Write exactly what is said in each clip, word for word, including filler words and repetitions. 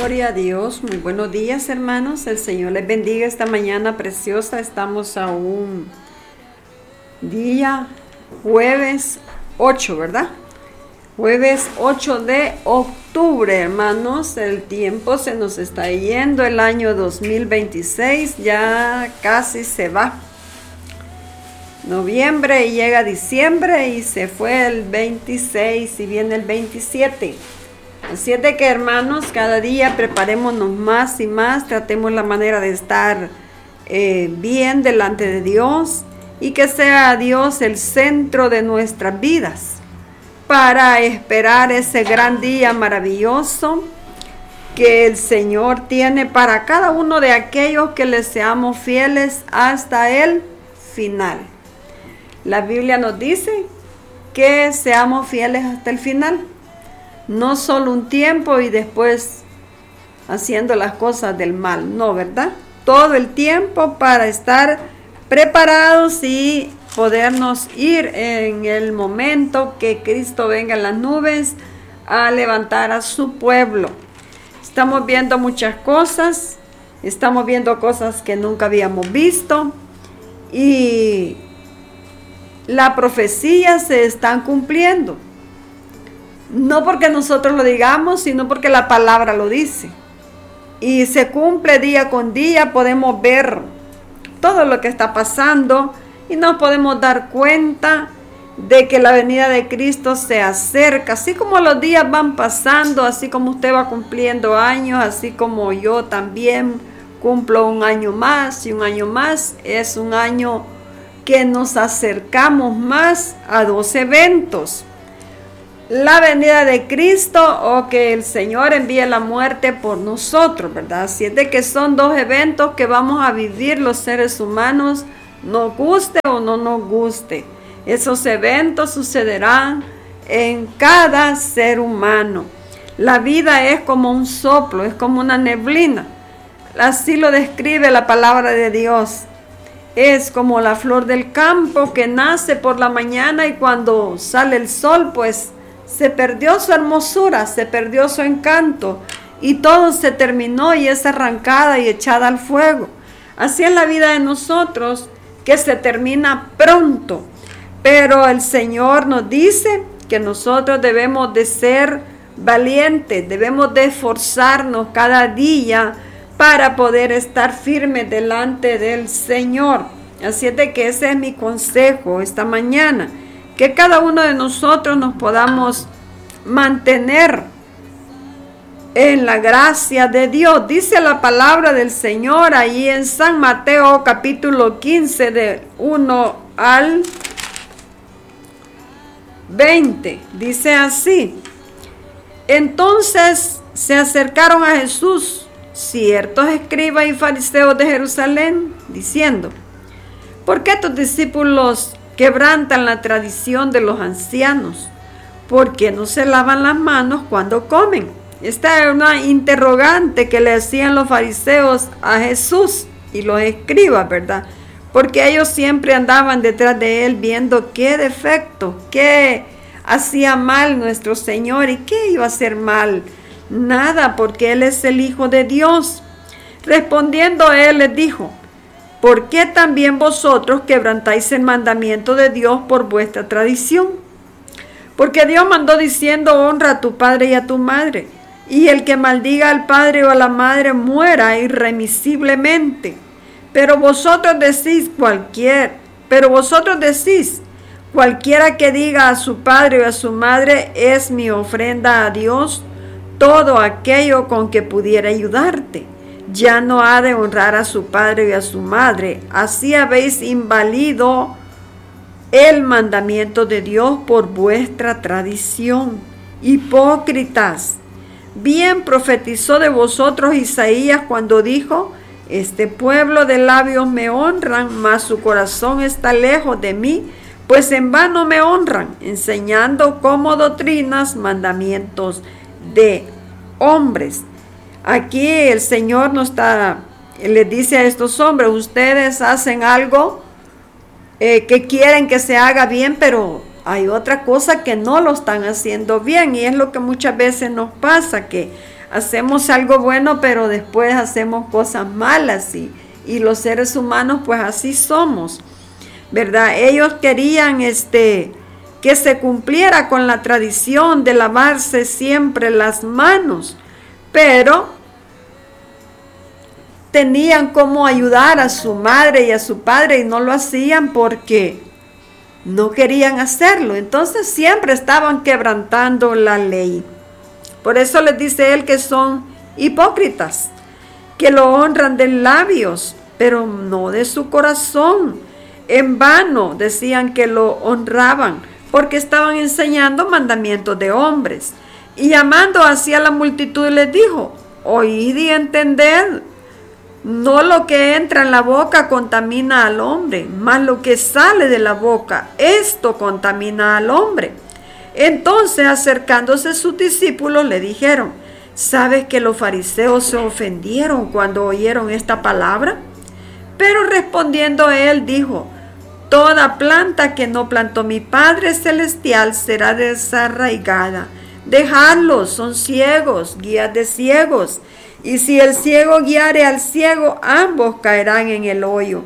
Gloria a Dios, muy buenos días hermanos, el Señor les bendiga esta mañana preciosa. Estamos a un día jueves ocho, ¿verdad? Jueves ocho de octubre, hermanos, el tiempo se nos está yendo, el año dos mil veintiséis ya casi se va. Noviembre y llega diciembre y se fue el veintiséis y viene el veintisiete. Así es de que, hermanos, cada día preparémonos más y más, tratemos la manera de estar eh, bien delante de Dios y que sea Dios el centro de nuestras vidas para esperar ese gran día maravilloso que el Señor tiene para cada uno de aquellos que le seamos fieles hasta el final. La Biblia nos dice que seamos fieles hasta el final. No solo un tiempo y después haciendo las cosas del mal, no, ¿verdad? Todo el tiempo para estar preparados y podernos ir en el momento que Cristo venga en las nubes a levantar a su pueblo. Estamos viendo muchas cosas, estamos viendo cosas que nunca habíamos visto y las profecías se están cumpliendo. No porque nosotros lo digamos, sino porque la palabra lo dice. Y se cumple día con día, podemos ver todo lo que está pasando y nos podemos dar cuenta de que la venida de Cristo se acerca. Así como los días van pasando, así como usted va cumpliendo años, así como yo también cumplo un año más y un año más, es un año que nos acercamos más a dos eventos. La venida de Cristo o que el Señor envíe la muerte por nosotros, ¿verdad? Así es de que son dos eventos que vamos a vivir los seres humanos, nos guste o no nos guste. Esos eventos sucederán en cada ser humano. La vida es como un soplo, es como una neblina. Así lo describe la palabra de Dios. Es como la flor del campo que nace por la mañana y cuando sale el sol, pues se perdió su hermosura, se perdió su encanto y todo se terminó y es arrancada y echada al fuego. Así es la vida de nosotros, que se termina pronto. Pero el Señor nos dice que nosotros debemos de ser valientes, debemos de esforzarnos cada día para poder estar firmes delante del Señor. Así es de que ese es mi consejo esta mañana. Que cada uno de nosotros nos podamos mantener en la gracia de Dios. Dice la palabra del Señor ahí en San Mateo capítulo quince de uno al veinte. Dice así: entonces se acercaron a Jesús ciertos escribas y fariseos de Jerusalén, diciendo: ¿por qué tus discípulos quebrantan la tradición de los ancianos? ¿Por qué no se lavan las manos cuando comen? Esta es una interrogante que le hacían los fariseos a Jesús y los escribas, ¿verdad? Porque ellos siempre andaban detrás de él viendo qué defecto, qué hacía mal nuestro Señor y qué iba a hacer mal. Nada, porque él es el Hijo de Dios. Respondiendo él les dijo: ¿por qué también vosotros quebrantáis el mandamiento de Dios por vuestra tradición? Porque Dios mandó diciendo: honra a tu padre y a tu madre, y el que maldiga al padre o a la madre muera irremisiblemente. Pero vosotros decís cualquier, pero vosotros decís, cualquiera que diga a su padre o a su madre es mi ofrenda a Dios, todo aquello con que pudiera ayudarte, ya no ha de honrar a su padre y a su madre. Así habéis invalidado el mandamiento de Dios por vuestra tradición. Hipócritas, bien profetizó de vosotros Isaías cuando dijo: este pueblo de labios me honran, mas su corazón está lejos de mí, pues en vano me honran, enseñando como doctrinas mandamientos de hombres. Aquí el Señor nos está, les dice a estos hombres: ustedes hacen algo eh, que quieren que se haga bien, pero hay otra cosa que no lo están haciendo bien, y es lo que muchas veces nos pasa, que hacemos algo bueno, pero después hacemos cosas malas y, y los seres humanos pues así somos, ¿verdad? Ellos querían este, que se cumpliera con la tradición de lavarse siempre las manos, pero tenían cómo ayudar a su madre y a su padre y no lo hacían porque no querían hacerlo. Entonces siempre estaban quebrantando la ley. Por eso les dice él que son hipócritas, que lo honran de labios, pero no de su corazón. En vano decían que lo honraban, porque estaban enseñando mandamientos de hombres. Y llamando hacia la multitud les dijo: oíd y entended. No lo que entra en la boca contamina al hombre, mas lo que sale de la boca, esto contamina al hombre. Entonces, acercándose sus discípulos, le dijeron: ¿sabes que los fariseos se ofendieron cuando oyeron esta palabra? Pero respondiendo él dijo: toda planta que no plantó mi Padre Celestial será desarraigada. Dejadlos, son ciegos, guías de ciegos. Y si el ciego guiare al ciego, ambos caerán en el hoyo.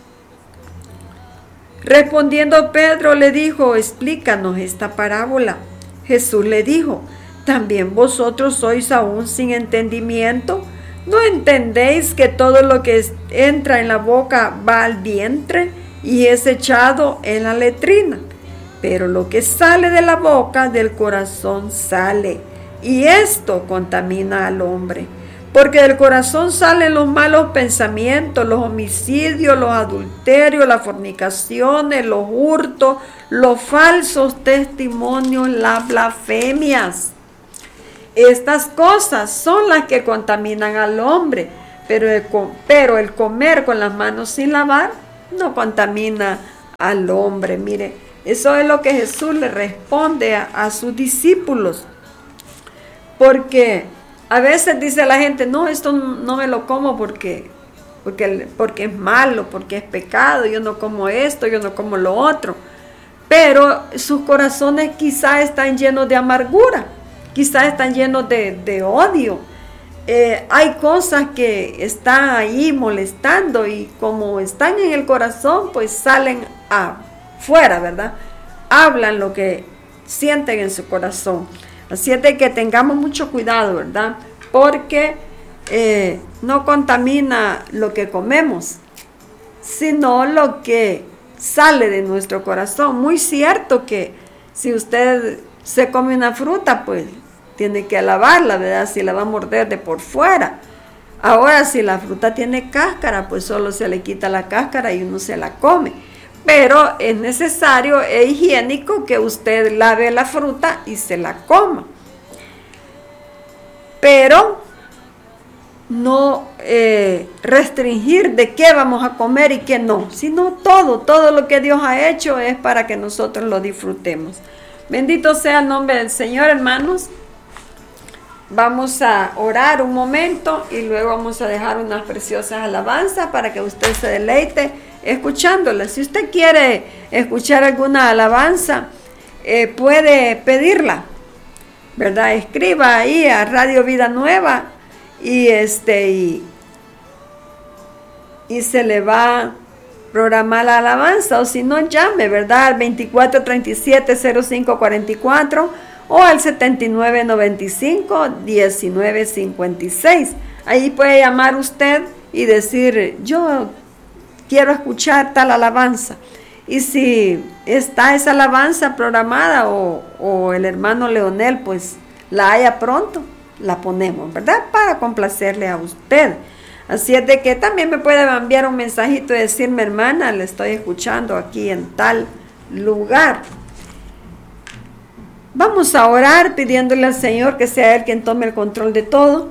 Respondiendo Pedro le dijo: explícanos esta parábola. Jesús le dijo: ¿también vosotros sois aún sin entendimiento? ¿No entendéis que todo lo que entra en la boca va al vientre y es echado en la letrina? Pero lo que sale de la boca, del corazón sale, y esto contamina al hombre. Porque del corazón salen los malos pensamientos, los homicidios, los adulterios, las fornicaciones, los hurtos, los falsos testimonios, las blasfemias. Estas cosas son las que contaminan al hombre, pero el, pero el comer con las manos sin lavar no contamina al hombre. Mire, eso es lo que Jesús le responde a, a sus discípulos. Porque a veces dice la gente: no, esto no me lo como porque, porque, porque es malo, porque es pecado, yo no como esto, yo no como lo otro. Pero sus corazones quizás están llenos de amargura, quizás están llenos de, de odio. Eh, hay cosas que están ahí molestando y como están en el corazón, pues salen afuera, ¿verdad? Hablan lo que sienten en su corazón. Así es de que tengamos mucho cuidado, ¿verdad? Porque eh, no contamina lo que comemos, sino lo que sale de nuestro corazón. Muy cierto que si usted se come una fruta, pues tiene que lavarla, ¿verdad? Si la va a morder de por fuera. Ahora, si la fruta tiene cáscara, pues solo se le quita la cáscara y uno se la come. Pero es necesario e higiénico que usted lave la fruta y se la coma. Pero no eh, restringir de qué vamos a comer y qué no, sino todo, todo lo que Dios ha hecho es para que nosotros lo disfrutemos. Bendito sea el nombre del Señor, hermanos. Vamos a orar un momento y luego vamos a dejar unas preciosas alabanzas para que usted se deleite escuchándolas. Si usted quiere escuchar alguna alabanza, eh, puede pedirla, ¿verdad? Escriba ahí a Radio Vida Nueva y este y, y se le va a programar la alabanza, o si no, llame, ¿verdad? Al veinticuatro treinta y siete cero cinco cuarenta y cuatro o al setenta y nueve noventa y cinco diecinueve cincuenta y seis. Ahí puede llamar usted y decir: yo quiero escuchar tal alabanza. Y si está esa alabanza programada o, o el hermano Leonel pues la haya pronto, la ponemos, ¿verdad? Para complacerle a usted. Así es de que también me puede enviar un mensajito y decirme: hermana, le estoy escuchando aquí en tal lugar. Vamos a orar pidiéndole al Señor que sea Él quien tome el control de todo,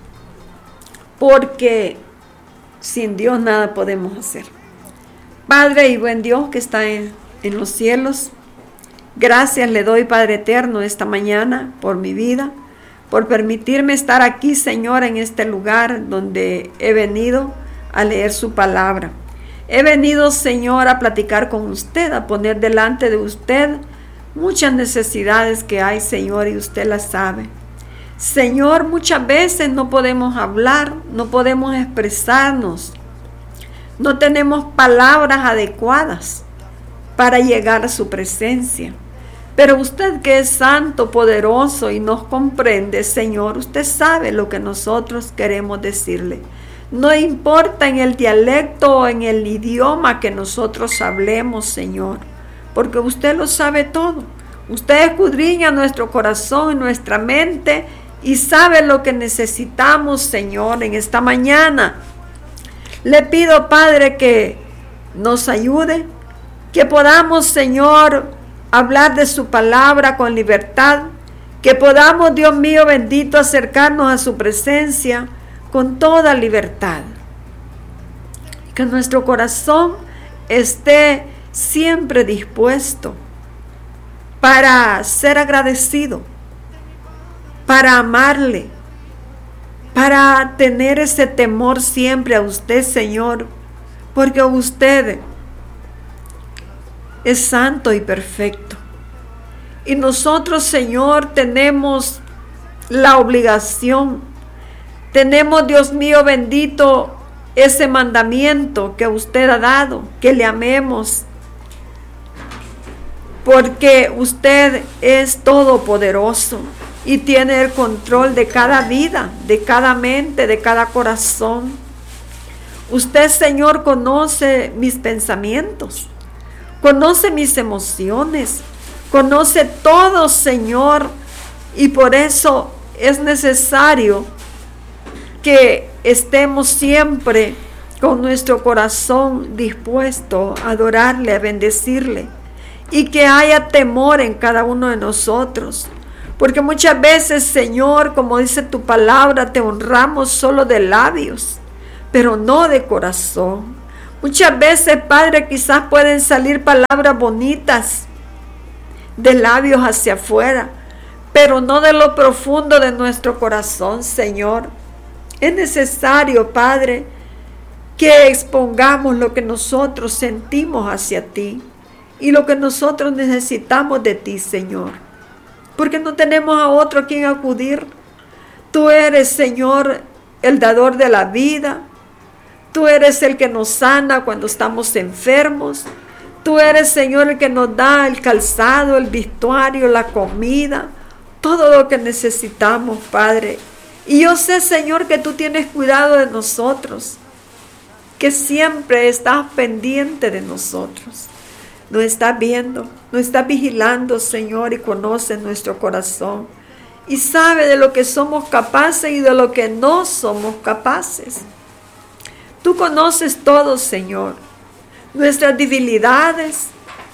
porque sin Dios nada podemos hacer. Padre y buen Dios que está en, en los cielos, gracias le doy, Padre eterno, esta mañana por mi vida, por permitirme estar aquí, Señor, en este lugar donde he venido a leer su palabra. He venido, Señor, a platicar con usted, a poner delante de usted muchas necesidades que hay, Señor, y usted las sabe. Señor, muchas veces no podemos hablar, no podemos expresarnos, no tenemos palabras adecuadas para llegar a su presencia. Pero usted, que es santo, poderoso y nos comprende, Señor, usted sabe lo que nosotros queremos decirle. No importa en el dialecto o en el idioma que nosotros hablemos, Señor, porque usted lo sabe todo. Usted escudriña nuestro corazón y nuestra mente y sabe lo que necesitamos, Señor, en esta mañana. Le pido, Padre, que nos ayude, que podamos, Señor, hablar de su palabra con libertad, que podamos, Dios mío bendito, acercarnos a su presencia con toda libertad. Que nuestro corazón esté siempre dispuesto para ser agradecido, para amarle, para tener ese temor siempre a usted, Señor, porque usted es santo y perfecto. Y nosotros, Señor, tenemos la obligación, tenemos, Dios mío bendito, ese mandamiento que usted ha dado, que le amemos, porque usted es todopoderoso y tiene el control de cada vida, de cada mente, de cada corazón. Usted, Señor, conoce mis pensamientos, conoce mis emociones, conoce todo, Señor, y por eso es necesario que estemos siempre con nuestro corazón dispuesto a adorarle, a bendecirle, y que haya temor en cada uno de nosotros. Porque muchas veces, Señor, como dice tu palabra, te honramos solo de labios, pero no de corazón. Muchas veces, Padre, quizás pueden salir palabras bonitas de labios hacia afuera, pero no de lo profundo de nuestro corazón, Señor. Es necesario, Padre, que expongamos lo que nosotros sentimos hacia ti y lo que nosotros necesitamos de ti, Señor, porque no tenemos a otro a quien acudir. Tú eres, Señor, el dador de la vida. Tú eres el que nos sana cuando estamos enfermos. Tú eres, Señor, el que nos da el calzado, el vestuario, la comida, todo lo que necesitamos, Padre. Y yo sé, Señor, que tú tienes cuidado de nosotros, que siempre estás pendiente de nosotros. Nos estás viendo, nos estás vigilando, Señor, y conoce nuestro corazón. Y sabe de lo que somos capaces y de lo que no somos capaces. Tú conoces todo, Señor, nuestras debilidades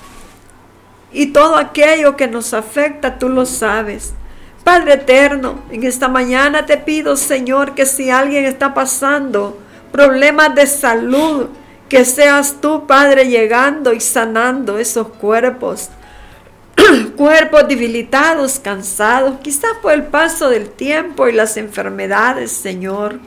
y todo aquello que nos afecta, tú lo sabes. Padre eterno, en esta mañana te pido, Señor, que si alguien está pasando problemas de salud, que seas tú, Padre, llegando y sanando esos cuerpos, cuerpos debilitados, cansados, quizás por el paso del tiempo y las enfermedades, Señor.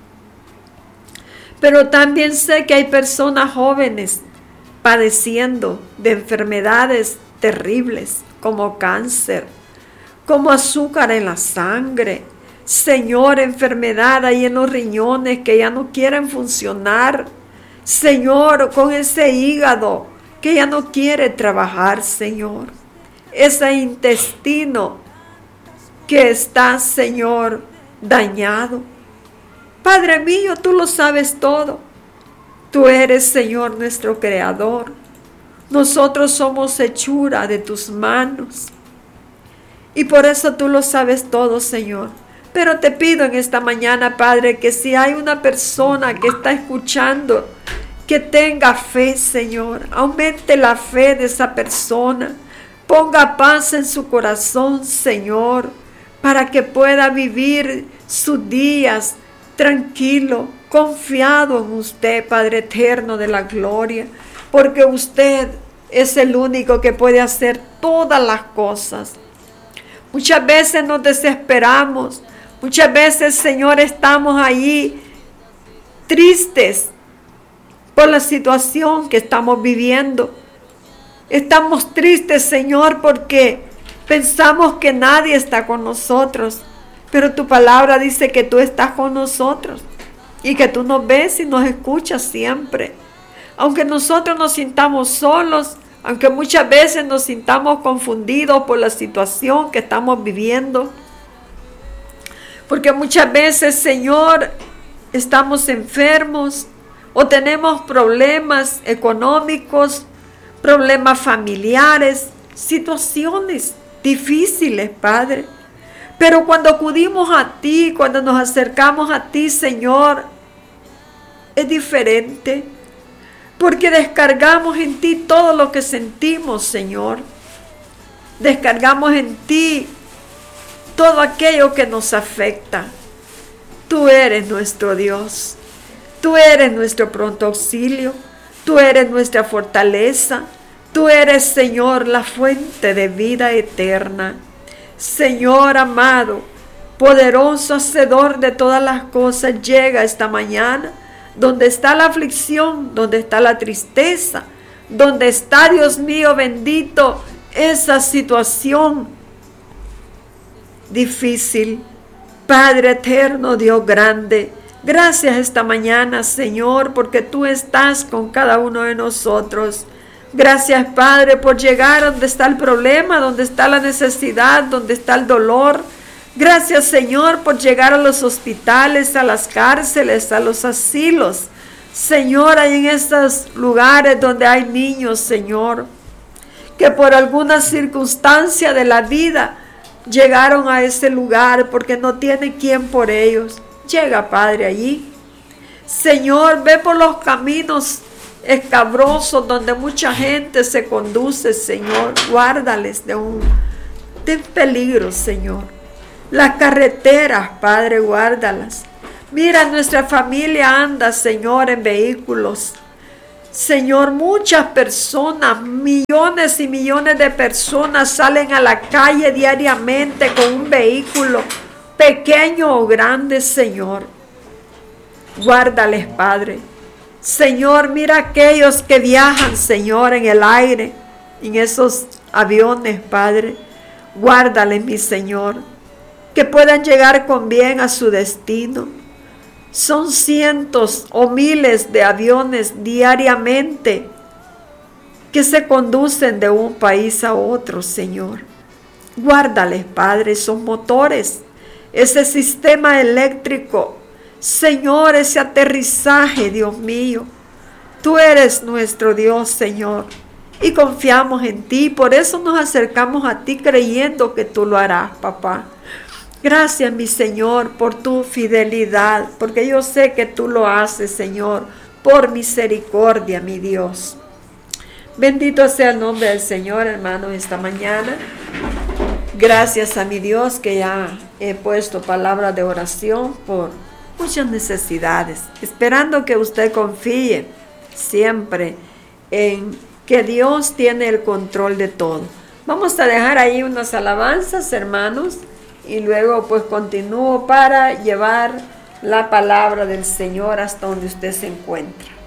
Pero también sé que hay personas jóvenes padeciendo de enfermedades terribles como cáncer, como azúcar en la sangre. Señor, enfermedad ahí en los riñones que ya no quieren funcionar. Señor, con ese hígado que ya no quiere trabajar, Señor. Ese intestino que está, Señor, dañado. Padre mío, tú lo sabes todo. Tú eres, Señor, nuestro creador. Nosotros somos hechura de tus manos. Y por eso tú lo sabes todo, Señor. Pero te pido en esta mañana, Padre, que si hay una persona que está escuchando, que tenga fe, Señor. Aumente la fe de esa persona. Ponga paz en su corazón, Señor, para que pueda vivir sus días tranquilo, confiado en usted, Padre eterno de la gloria, porque usted es el único que puede hacer todas las cosas. Muchas veces nos desesperamos, muchas veces, Señor, estamos ahí tristes por la situación que estamos viviendo. Estamos tristes, Señor, porque pensamos que nadie está con nosotros. pero tu palabra dice que tú estás con nosotros y que tú nos ves y nos escuchas siempre. Aunque nosotros nos sintamos solos, aunque muchas veces nos sintamos confundidos por la situación que estamos viviendo, porque muchas veces, Señor, estamos enfermos o tenemos problemas económicos, problemas familiares, situaciones difíciles, Padre. Pero cuando acudimos a ti, cuando nos acercamos a ti, Señor, es diferente, porque descargamos en ti todo lo que sentimos, Señor. Descargamos en ti todo aquello que nos afecta. Tú eres nuestro Dios. Tú eres nuestro pronto auxilio. Tú eres nuestra fortaleza. Tú eres, Señor, la fuente de vida eterna. Señor amado, poderoso hacedor de todas las cosas, llega esta mañana donde está la aflicción, donde está la tristeza, donde está, Dios mío bendito, esa situación difícil. Padre eterno, Dios grande, gracias esta mañana, Señor, porque tú estás con cada uno de nosotros. Gracias, Padre, por llegar donde está el problema, donde está la necesidad, donde está el dolor. Gracias, Señor, por llegar a los hospitales, a las cárceles, a los asilos. Señor, hay en estos lugares donde hay niños, Señor, que por alguna circunstancia de la vida llegaron a ese lugar porque no tiene quien por ellos. Llega, Padre, allí. Señor, ve por los caminos escabrosos donde mucha gente se conduce, Señor. Guárdales de un de peligro, Señor. Las carreteras, Padre, guárdalas. Mira, nuestra familia anda, Señor, en vehículos. Señor, muchas personas, millones y millones de personas salen a la calle diariamente con un vehículo, pequeño o grande, Señor. Guárdales, Padre. Señor, mira aquellos que viajan, Señor, en el aire, en esos aviones, Padre. Guárdales, mi Señor, que puedan llegar con bien a su destino. Son cientos o miles de aviones diariamente que se conducen de un país a otro, Señor. Guárdales, Padre, esos motores, ese sistema eléctrico. Señor, ese aterrizaje, Dios mío. Tú eres nuestro Dios, Señor, y confiamos en ti. Por eso nos acercamos a ti creyendo que tú lo harás, papá. Gracias, mi Señor, por tu fidelidad, porque yo sé que tú lo haces, Señor, por misericordia, mi Dios. Bendito sea el nombre del Señor, hermanos, esta mañana. Gracias a mi Dios que ya he puesto palabras de oración por muchas necesidades, esperando que usted confíe siempre en que Dios tiene el control de todo. Vamos a dejar ahí unas alabanzas, hermanos, y luego pues continúo para llevar la palabra del Señor hasta donde usted se encuentra.